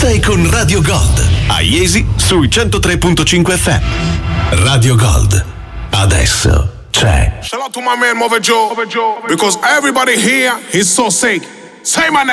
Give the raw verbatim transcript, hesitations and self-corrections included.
Sei con Radio Gold, a Iesi sui centotré virgola cinque F M. Radio Gold, adesso c'è. Shout out to my man Move Joe, because everybody here is so sick. Say my name.